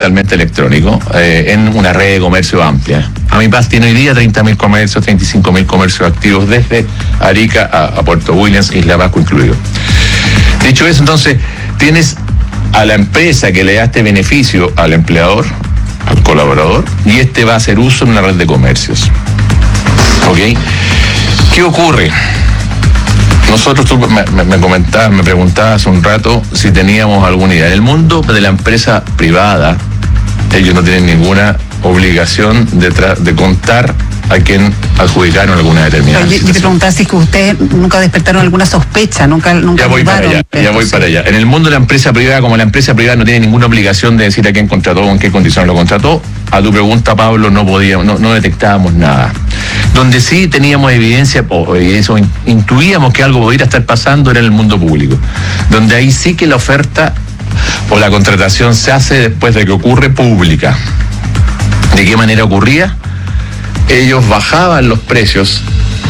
fundamentalmente electrónico, en una red de comercio amplia. Amipaz tiene hoy día 30.000 comercios, 35.000 comercios activos desde Arica a Puerto Williams, Isla Pascua incluido. Dicho eso, entonces, tienes a la empresa que le da este beneficio al empleador, al colaborador, y este va a hacer uso en una red de comercios. ¿Ok? ¿Qué ocurre? Nosotros, tú me preguntabas hace un rato si teníamos alguna idea. En el mundo de la empresa privada, ellos no tienen ninguna obligación de contar a quien adjudicaron alguna determinada situación. Yo te preguntaba si es que ustedes nunca despertaron alguna sospecha, nunca ya voy para allá. En el mundo de la empresa privada, como la empresa privada no tiene ninguna obligación de decir a quién contrató o en qué condiciones lo contrató, a tu pregunta, Pablo, no detectábamos nada. Donde sí teníamos evidencia, o eso intuíamos que algo podría estar pasando, era en el mundo público, donde ahí sí que la oferta o la contratación se hace después de que ocurre pública. ¿De qué manera ocurría? Ellos bajaban los precios.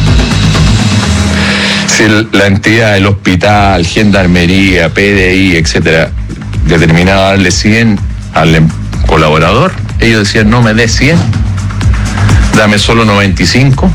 Si la entidad, el hospital, gendarmería, PDI, etcétera, determinaba darle 100 al colaborador, ellos decían, no me des 100, dame solo 95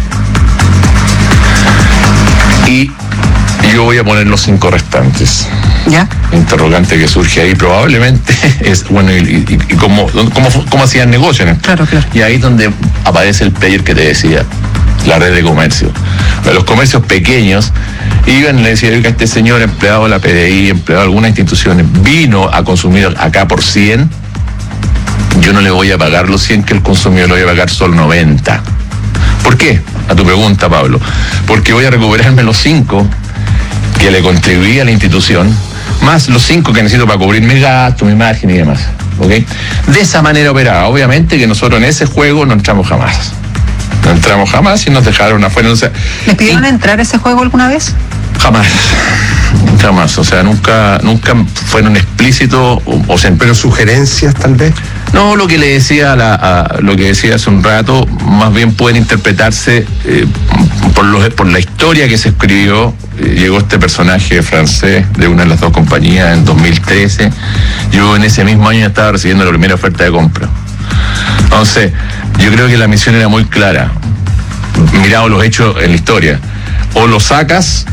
y yo voy a poner los 5 restantes. ¿Ya? Interrogante que surge ahí probablemente es, bueno, y cómo hacían negocio, ¿no? Claro. Y ahí es donde aparece el player que te decía, la red de comercio. Los comercios pequeños iban y le decían, oiga, este señor empleado de la PDI, empleado de algunas instituciones, vino a consumir acá por 100, yo no le voy a pagar los 100 que el consumidor, le voy a pagar solo 90. ¿Por qué? A tu pregunta, Pablo. Porque voy a recuperarme los 5 que le contribuía a la institución, más los 5 que necesito para cubrir mi gasto, mi margen y demás. ¿Ok? De esa manera operaba. Obviamente que nosotros en ese juego no entramos jamás. No entramos jamás y nos dejaron afuera. O sea, ¿les pidieron entrar a ese juego alguna vez? Jamás. O sea, nunca fueron explícitos o sea, pero sugerencias tal vez. No, lo que le decía lo que decía hace un rato, más bien pueden interpretarse por la historia que se escribió. Llegó este personaje francés de una de las dos compañías en 2013. Yo en ese mismo año estaba recibiendo la primera oferta de compra. Entonces, yo creo que la misión era muy clara. Mirado los hechos en la historia. O lo sacas,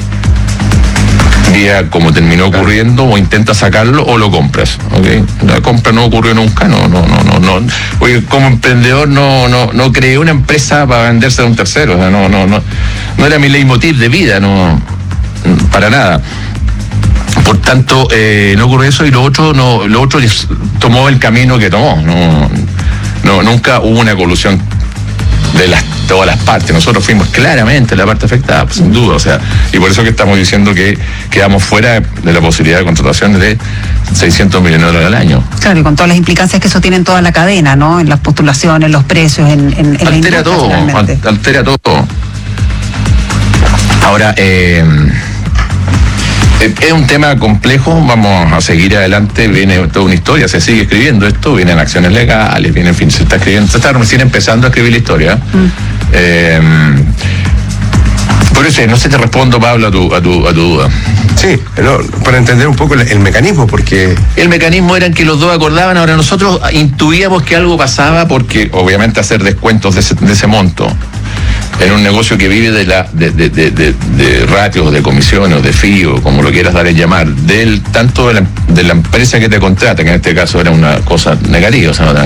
vía como terminó ocurriendo, o intentas sacarlo o lo compras. ¿Okay? La compra no ocurrió nunca, no. Oye, como emprendedor no creé una empresa para venderse a un tercero. O sea, no era mi leitmotiv de vida, no, para nada. Por tanto, no ocurrió eso, y lo otro tomó el camino que tomó. Nunca hubo una colusión de todas las partes. Nosotros fuimos claramente la parte afectada, pues, sin duda. O sea, y por eso que estamos diciendo que quedamos fuera de la posibilidad de contratación de 600 millones de dólares al año. Claro, y con todas las implicancias que eso tiene en toda la cadena, ¿no? En las postulaciones, los precios, en la industria, altera todo. Ahora, es un tema complejo, vamos a seguir adelante, viene toda una historia, se sigue escribiendo esto, vienen acciones legales, se está recién empezando a escribir la historia. Por eso, no sé, te respondo, Pablo, a tu duda. Sí, pero para entender un poco el mecanismo, porque... El mecanismo era que los dos acordaban. Ahora nosotros intuíamos que algo pasaba, porque obviamente hacer descuentos de ese monto en un negocio que vive de ratios, de comisiones, o de fee, o como lo quieras dar en llamar, tanto de la empresa que te contrata, que en este caso era una cosa negativa, o sea,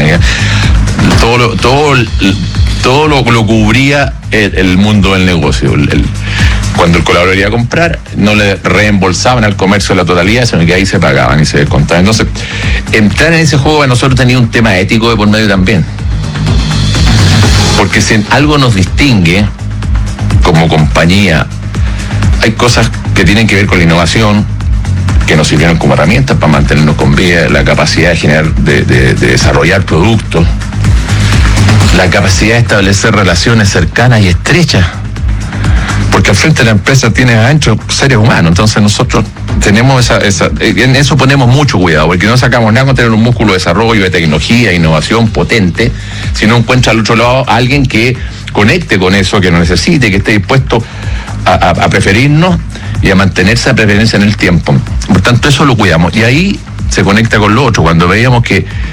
todo lo cubría el mundo del negocio. Cuando el colaborador iba a comprar, no le reembolsaban al comercio la totalidad, sino que ahí se pagaban y se descontaban. Entonces, entrar en ese juego a nosotros tenía un tema ético de por medio también. Porque si algo nos distingue como compañía, hay cosas que tienen que ver con la innovación, que nos sirvieron como herramientas para mantenernos con vida, la capacidad de generar, de desarrollar productos, la capacidad de establecer relaciones cercanas y estrechas, porque al frente de la empresa tiene adentro seres humanos. Entonces nosotros tenemos en eso ponemos mucho cuidado, porque no sacamos nada con tener un músculo de desarrollo, de tecnología, innovación potente, si no encuentra al otro lado a alguien que conecte con eso, que lo necesite, que esté dispuesto a preferirnos y a mantener esa preferencia en el tiempo. Por tanto, eso lo cuidamos. Y ahí se conecta con lo otro. Cuando veíamos que